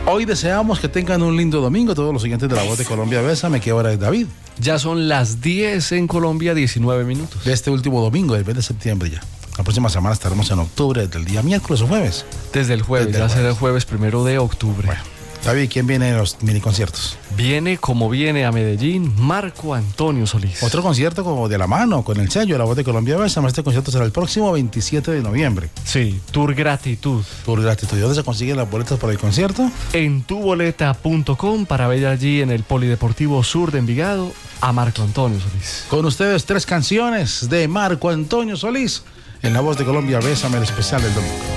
Hoy deseamos que tengan un lindo domingo todos los siguientes de La Voz de Colombia. Bésame, ¿qué hora es, David? Ya son las 10 en Colombia, 19 minutos. De este último domingo, del mes de septiembre ya. La próxima semana estaremos en octubre, desde el día miércoles o jueves. Desde el jueves, Desde el ya será el jueves. jueves 1 de octubre. Bueno, David, ¿quién viene en los miniconciertos? Viene como viene a Medellín Marco Antonio Solís. Otro concierto como de la mano, con el sello de La Voz de Colombia. Bésame. Este concierto será el próximo 27 de noviembre. Sí, Tour Gratitud. Por gratitud. ¿Y dónde se consiguen las boletas para el concierto? En tuboleta.com para ver allí en el Polideportivo Sur de Envigado a Marco Antonio Solís. Con ustedes 3 canciones de Marco Antonio Solís en La Voz de Colombia. Bésame, el especial del domingo.